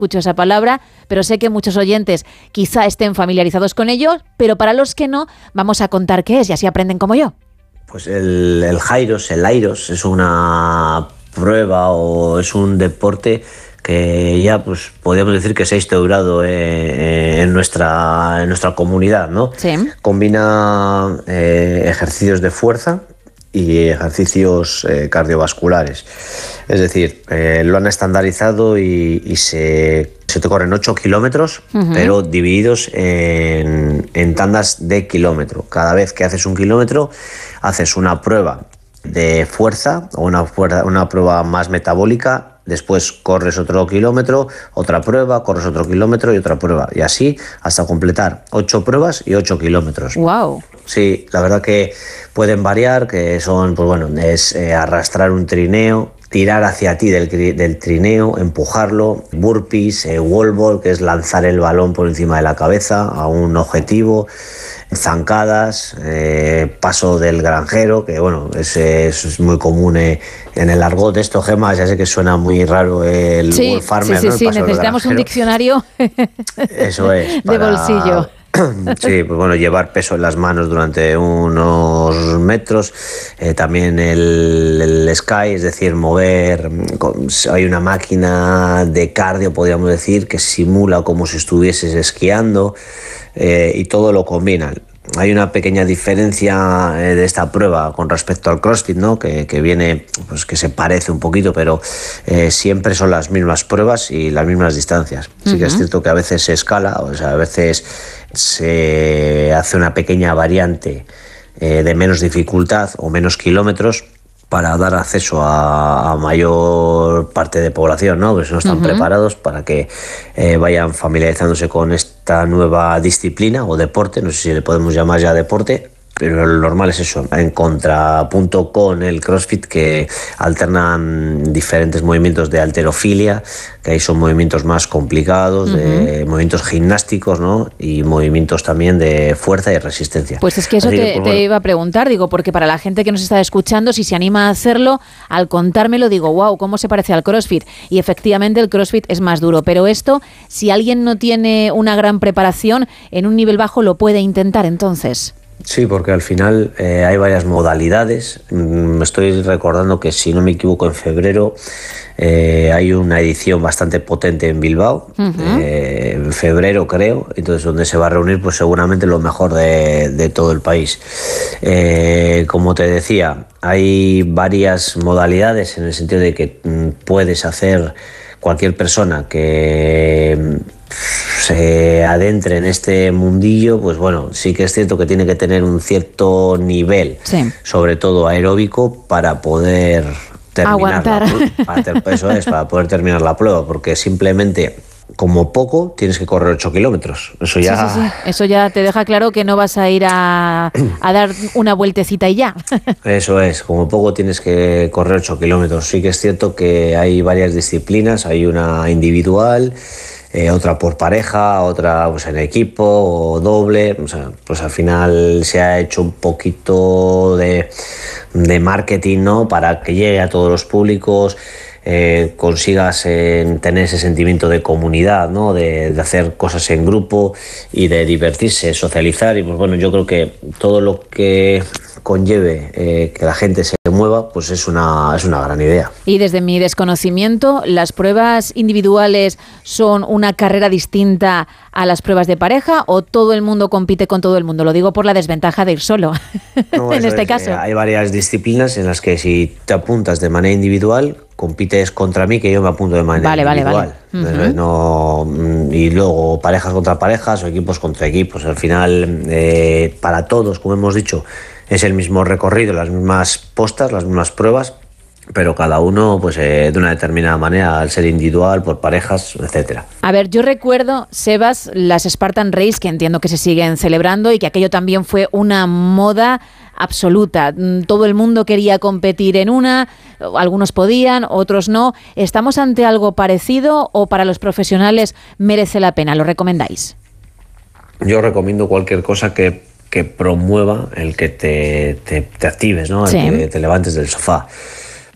escucho esa palabra, pero sé que muchos oyentes quizá estén familiarizados con ello, pero para los que no, vamos a contar qué es y así aprenden como yo. Pues el Iros es una prueba o es un deporte que ya pues podríamos decir que se ha instaurado en nuestra comunidad, ¿no? Sí. Combina ejercicios de fuerza y ejercicios cardiovasculares. Es decir, lo han estandarizado y se te corren 8 kilómetros, pero divididos en tandas de kilómetro. Cada vez que haces un kilómetro, haces una prueba de fuerza o una prueba más metabólica. Después corres otro kilómetro, otra prueba, corres otro kilómetro y otra prueba. Y así hasta completar 8 pruebas y 8 kilómetros. ¡Wow! Sí, la verdad que pueden variar, que son, pues bueno, es arrastrar un trineo, tirar hacia ti del trineo, empujarlo, burpees, wall ball, que es lanzar el balón por encima de la cabeza a un objetivo, zancadas, paso del granjero, que bueno, es muy común en el argot de esto, Gemma, ya sé que suena muy raro el Wolf Farmer, sí, ¿no? Sí, necesitamos un diccionario Eso es, de bolsillo. Sí, pues bueno, llevar peso en las manos durante unos metros, también el Sky, es decir, mover, hay una máquina de cardio, podríamos decir, que simula como si estuvieses esquiando, y todo lo combinan. Hay una pequeña diferencia de esta prueba con respecto al CrossFit, ¿no? Que viene, pues que se parece un poquito, pero siempre son las mismas pruebas y las mismas distancias. Sí que es cierto que a veces se escala, o sea, a veces se hace una pequeña variante de menos dificultad o menos kilómetros para dar acceso a mayor parte de población, ¿no? Que no están preparados para que vayan familiarizándose con esta nueva disciplina o deporte, no sé si le podemos llamar ya deporte, pero lo normal es eso, en contrapunto con el CrossFit, que alternan diferentes movimientos de halterofilia, que ahí son movimientos más complicados, de movimientos gimnásticos, ¿no? Y movimientos también de fuerza y resistencia. Pues es que eso te iba a preguntar, digo, porque para la gente que nos está escuchando, si se anima a hacerlo, al contármelo digo, wow, ¿cómo se parece al CrossFit? Y efectivamente el CrossFit es más duro, pero esto, si alguien no tiene una gran preparación, en un nivel bajo lo puede intentar entonces. Sí, porque al final hay varias modalidades. Me estoy recordando que, si no me equivoco, en febrero hay una edición bastante potente en Bilbao, en febrero creo, entonces donde se va a reunir pues seguramente lo mejor de todo el país. Como te decía, hay varias modalidades en el sentido de que puedes hacer cualquier persona que se adentre en este mundillo, pues bueno, sí que es cierto que tiene que tener un cierto nivel, sobre todo aeróbico, para poder terminar para poder terminar la prueba, porque simplemente, como poco, tienes que correr 8 kilómetros. Eso ya... Sí. Eso ya te deja claro que no vas a ir a dar una vueltecita y ya. Eso es, como poco tienes que correr 8 kilómetros. Sí que es cierto que hay varias disciplinas, hay una individual, otra por pareja, otra pues en equipo o doble. O sea, pues al final se ha hecho un poquito de marketing, ¿no? Para que llegue a todos los públicos, consigas tener ese sentimiento de comunidad, ¿no? De hacer cosas en grupo y de divertirse, socializar. Y pues bueno, yo creo que todo lo que conlleve que la gente se mueva, pues es una gran idea. Y desde mi desconocimiento, ¿las pruebas individuales son una carrera distinta a las pruebas de pareja o todo el mundo compite con todo el mundo? Lo digo por la desventaja de ir solo, no, en este caso. Hay varias disciplinas en las que, si te apuntas de manera individual, compites contra mí, que yo me apunto de manera individual. Vale. Y luego parejas contra parejas o equipos contra equipos. Al final, para todos, como hemos dicho, es el mismo recorrido, las mismas postas, las mismas pruebas, pero cada uno pues de una determinada manera, al ser individual, por parejas, etcétera. A ver, yo recuerdo, Sebas, las Spartan Race, que entiendo que se siguen celebrando y que aquello también fue una moda absoluta. Todo el mundo quería competir en una, algunos podían, otros no. ¿Estamos ante algo parecido o para los profesionales merece la pena? ¿Lo recomendáis? Yo recomiendo cualquier cosa que promueva el que te actives, ¿no? El que te levantes del sofá.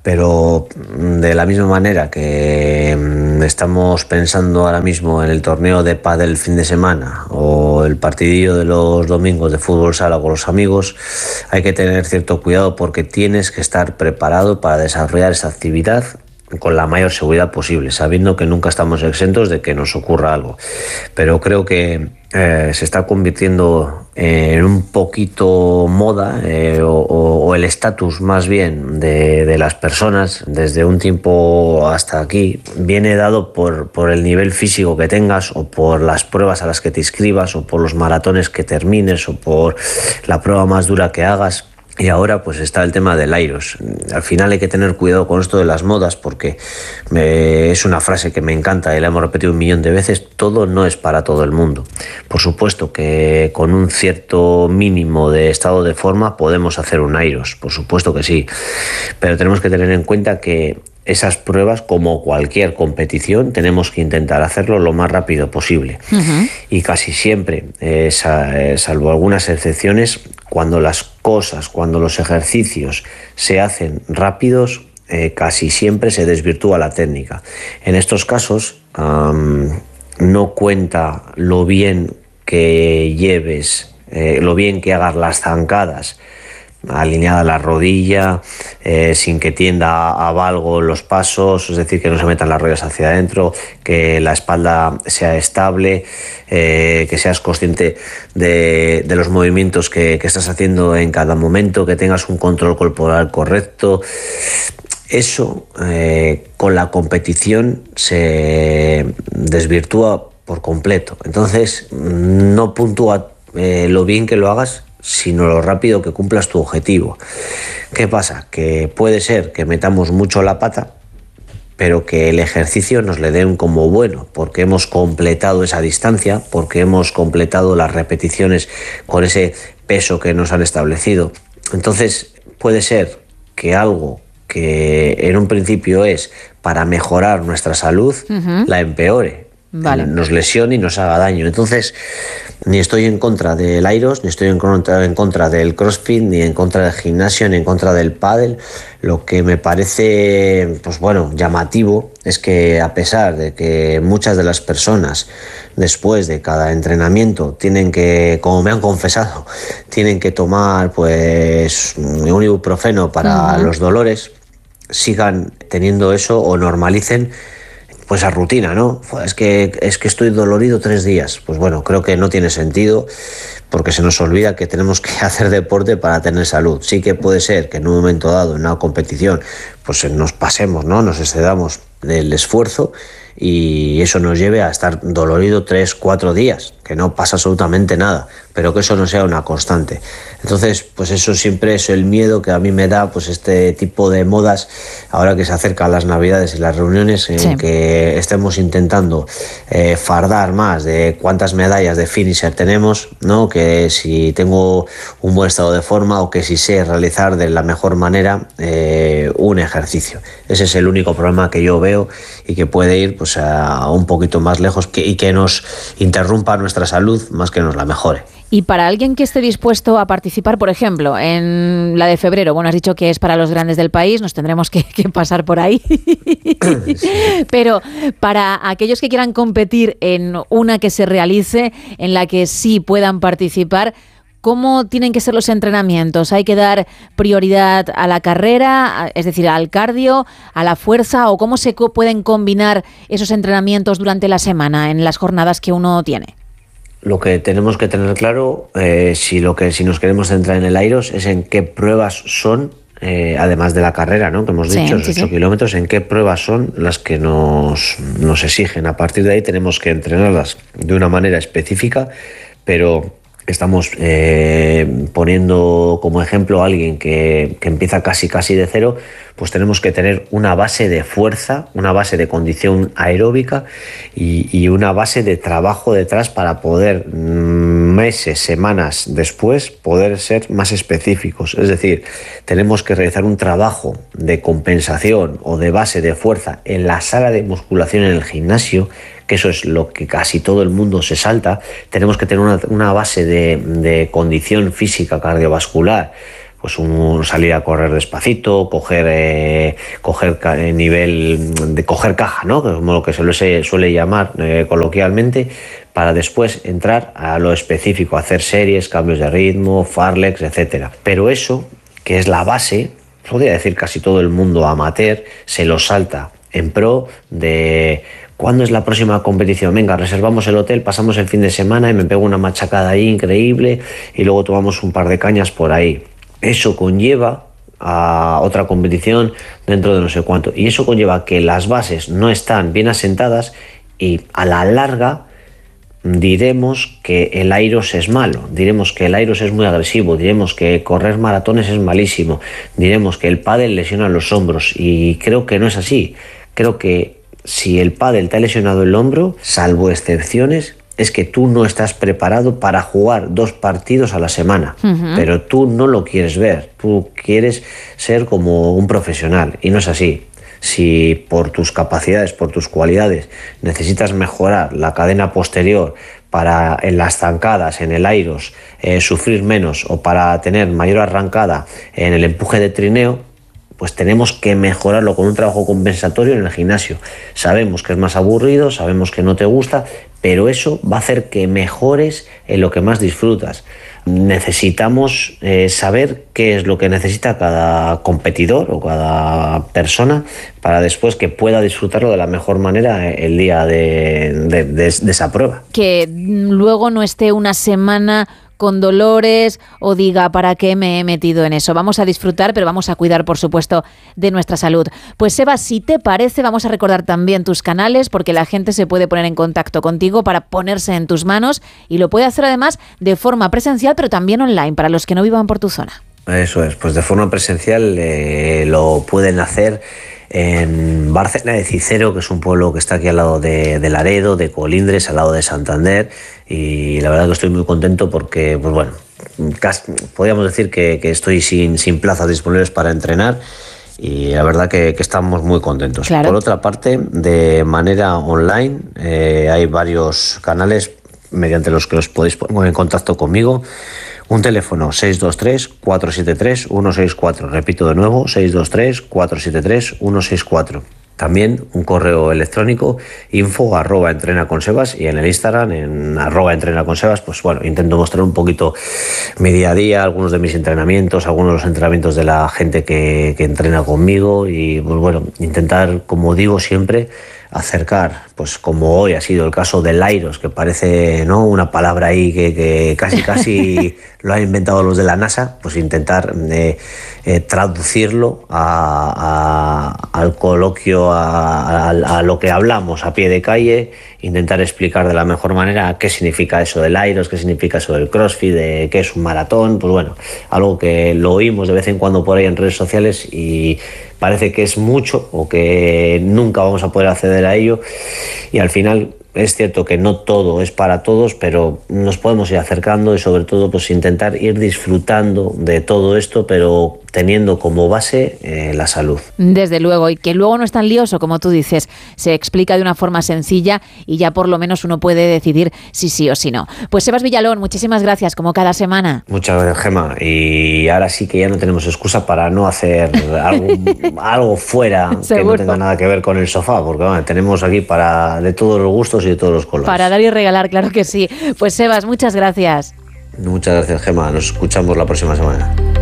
Pero de la misma manera que estamos pensando ahora mismo en el torneo de pádel el fin de semana o el partidillo de los domingos de fútbol sala con los amigos, hay que tener cierto cuidado porque tienes que estar preparado para desarrollar esa actividad con la mayor seguridad posible, sabiendo que nunca estamos exentos de que nos ocurra algo. Pero creo que se está convirtiendo en un poquito moda o el estatus más bien de las personas desde un tiempo hasta aquí viene dado por el nivel físico que tengas o por las pruebas a las que te inscribas o por los maratones que termines o por la prueba más dura que hagas. Y ahora pues está el tema del Airos. Al final hay que tener cuidado con esto de las modas porque es una frase que me encanta y la hemos repetido 1.000.000 de veces: todo no es para todo el mundo. Por supuesto que con un cierto mínimo de estado de forma podemos hacer un Airos, por supuesto que sí, pero tenemos que tener en cuenta que esas pruebas, como cualquier competición, tenemos que intentar hacerlo lo más rápido posible. Uh-huh. Y casi siempre, salvo algunas excepciones, cuando las cosas, cuando los ejercicios se hacen rápidos, casi siempre se desvirtúa la técnica. En estos casos, no cuenta lo bien que lleves, lo bien que hagas las zancadas, alineada la rodilla, sin que tienda a valgo los pasos, es decir, que no se metan las rodillas hacia adentro, que la espalda sea estable, que seas consciente de los movimientos que estás haciendo en cada momento, que tengas un control corporal correcto. Eso con la competición se desvirtúa por completo. Entonces no puntúa lo bien que lo hagas, sino lo rápido que cumplas tu objetivo. ¿Qué pasa? Que puede ser que metamos mucho la pata, pero que el ejercicio nos le den como bueno, porque hemos completado esa distancia, porque hemos completado las repeticiones con ese peso que nos han establecido. Entonces puede ser que algo que en un principio es para mejorar nuestra salud, uh-huh, la empeore. Vale. Nos lesione y nos haga daño. Entonces, ni estoy en contra del Airos, ni estoy en contra del CrossFit, ni en contra del gimnasio, ni en contra del pádel. Lo que me parece, pues bueno, llamativo es que, a pesar de que muchas de las personas después de cada entrenamiento tienen que, como me han confesado, tienen que tomar pues un ibuprofeno para los dolores, sigan teniendo eso o normalicen pues a rutina, ¿no? Es que estoy dolorido 3 días. Pues bueno, creo que no tiene sentido, porque se nos olvida que tenemos que hacer deporte para tener salud. Sí que puede ser que en un momento dado, en una competición, pues nos pasemos, ¿no? Nos excedamos del esfuerzo y eso nos lleve a estar dolorido 3-4 días, que no pasa absolutamente nada, pero que eso no sea una constante. Entonces, pues eso siempre es el miedo que a mí me da, pues este tipo de modas, ahora que se acercan las Navidades y las reuniones, en que estemos intentando fardar más de cuántas medallas de finisher tenemos, ¿no? Que si tengo un buen estado de forma o que si sé realizar de la mejor manera un ejercicio. Ese es el único problema que yo veo y que puede ir pues a un poquito más lejos y que nos interrumpa nuestra salud más que nos la mejore. Y para alguien que esté dispuesto a participar, por ejemplo, en la de febrero, bueno, has dicho que es para los grandes del país, nos tendremos que pasar por ahí, sí. Pero para aquellos que quieran competir en una que se realice, en la que sí puedan participar, ¿cómo tienen que ser los entrenamientos? ¿Hay que dar prioridad a la carrera, es decir, al cardio, a la fuerza, o cómo se pueden combinar esos entrenamientos durante la semana en las jornadas que uno tiene? Lo que tenemos que tener claro, si nos queremos centrar en el Airos, es en qué pruebas son, además de la carrera, ¿no? Que hemos dicho, 8 kilómetros, en qué pruebas son las que nos exigen. A partir de ahí tenemos que entrenarlas de una manera específica, pero estamos poniendo como ejemplo a alguien que empieza casi de cero, pues tenemos que tener una base de fuerza, una base de condición aeróbica y una base de trabajo detrás para poder meses, semanas después poder ser más específicos. Es decir, tenemos que realizar un trabajo de compensación o de base de fuerza en la sala de musculación en el gimnasio, que eso es lo que casi todo el mundo se salta. Tenemos que tener una base de condición física cardiovascular pues salir a correr despacito, coger nivel de coger caja, ¿no? Como lo que se suele llamar coloquialmente, para después entrar a lo específico, hacer series, cambios de ritmo, farlex, etcétera. Pero eso, que es la base, podría decir casi todo el mundo amateur, se lo salta en pro de ¿cuándo es la próxima competición? Venga, reservamos el hotel, pasamos el fin de semana y me pego una machacada ahí increíble y luego tomamos un par de cañas por ahí. Eso conlleva a otra competición dentro de no sé cuánto. Y eso conlleva que las bases no están bien asentadas y a la larga diremos que el Airos es malo, diremos que el Airos es muy agresivo, diremos que correr maratones es malísimo, diremos que el pádel lesiona los hombros, y creo que no es así. Creo que si el pádel te ha lesionado el hombro, salvo excepciones, es que tú no estás preparado para jugar 2 partidos a la semana, pero tú no lo quieres ver, tú quieres ser como un profesional, y no es así. Si por tus capacidades, por tus cualidades, necesitas mejorar la cadena posterior para en las zancadas, en el Airos, sufrir menos, o para tener mayor arrancada en el empuje de trineo, pues tenemos que mejorarlo con un trabajo compensatorio en el gimnasio. Sabemos que es más aburrido, sabemos que no te gusta, pero eso va a hacer que mejores en lo que más disfrutas. Necesitamos saber qué es lo que necesita cada competidor o cada persona para después que pueda disfrutarlo de la mejor manera el día de esa prueba. Que luego no esté una semana con dolores o diga ¿para qué me he metido en eso? Vamos a disfrutar, pero vamos a cuidar, por supuesto, de nuestra salud. Pues Seba, si te parece, vamos a recordar también tus canales, porque la gente se puede poner en contacto contigo para ponerse en tus manos, y lo puede hacer además de forma presencial, pero también online, para los que no vivan por tu zona. Eso es, pues de forma presencial lo pueden hacer en Bárcena de Cicero, que es un pueblo que está aquí al lado de Laredo, de Colindres, al lado de Santander, y la verdad que estoy muy contento porque, pues bueno, podríamos decir que estoy sin plazas disponibles para entrenar, y la verdad que estamos muy contentos. Claro. Por otra parte, de manera online, hay varios canales mediante los que os podéis poner en contacto conmigo. Un teléfono 623-473-164. Repito de nuevo, 623-473-164. También un correo electrónico info@entrenaconsebas, y en el Instagram en @entrenaconsebas, pues bueno, intento mostrar un poquito mi día a día, algunos de mis entrenamientos, algunos de los entrenamientos de la gente que entrena conmigo, y pues bueno, intentar, como digo siempre, acercar, pues como hoy ha sido el caso del Airos, que parece, ¿no?, una palabra ahí que casi lo han inventado los de la NASA, pues intentar traducirlo al coloquio, a lo que hablamos a pie de calle, intentar explicar de la mejor manera qué significa eso del Airos, qué significa eso del CrossFit, de qué es un maratón, pues bueno, algo que lo oímos de vez en cuando por ahí en redes sociales y parece que es mucho o que nunca vamos a poder acceder a ello, y al final es cierto que no todo es para todos, pero nos podemos ir acercando y sobre todo pues intentar ir disfrutando de todo esto, pero teniendo como base la salud. Desde luego, y que luego no es tan lioso como tú dices, se explica de una forma sencilla y ya por lo menos uno puede decidir si sí o si no. Pues Sebas Villalón, muchísimas gracias, como cada semana. Muchas gracias, Gemma, y ahora sí que ya no tenemos excusa para no hacer algo fuera que no tenga nada que ver con el sofá, porque bueno, tenemos aquí para de todos los gustos y de todos los colores. Para dar y regalar, claro que sí. Pues Sebas, muchas gracias. Muchas gracias, Gemma, nos escuchamos la próxima semana.